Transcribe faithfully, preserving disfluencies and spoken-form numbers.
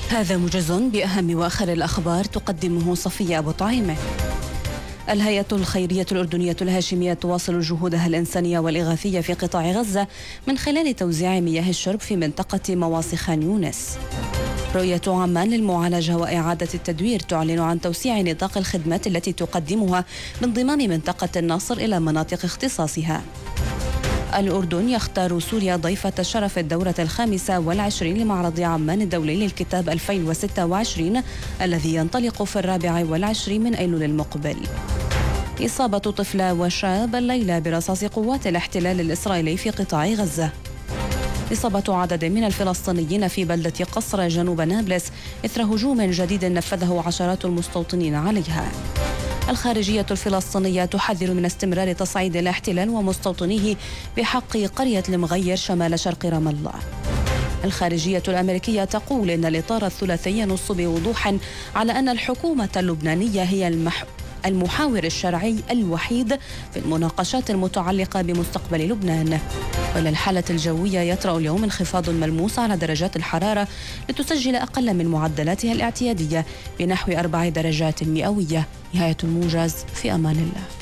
هذا موجز بأهم وآخر الأخبار تقدمه صفية أبو طعيمة. الهيئة الخيرية الأردنية الهاشمية تواصل جهودها الإنسانية والإغاثية في قطاع غزة من خلال توزيع مياه الشرب في منطقة مواصي خان يونس. رؤية عمان للمعالجة وإعادة التدوير تعلن عن توسيع نطاق الخدمات التي تقدمها بانضمام منطقة الناصر إلى مناطق اختصاصها. الأردن يختار سوريا ضيفة شرف الدورة الخامسة والعشرين لمعرض عمان الدولي للكتاب ألفين وستة وعشرين الذي ينطلق في الرابع والعشرين من أيلول المقبل. إصابة طفلة وشاب الليلة برصاص قوات الاحتلال الإسرائيلي في قطاع غزة. إصابة عدد من الفلسطينيين في بلدة قصر جنوب نابلس إثر هجوم جديد نفذه عشرات المستوطنين عليها. الخارجية الفلسطينية تحذر من استمرار تصعيد الاحتلال ومستوطنيه بحق قرية المغير شمال شرق رام الله. الخارجية الأمريكية تقول إن الإطار الثلاثي ينص بوضوح على أن الحكومة اللبنانية هي المح... المحاور الشرعي الوحيد في المناقشات المتعلقة بمستقبل لبنان. وللحالة الجوية يطرأ اليوم انخفاض ملموس على درجات الحرارة لتسجل أقل من معدلاتها الاعتيادية بنحو أربع درجات مئوية. نهاية الموجز، في أمان الله.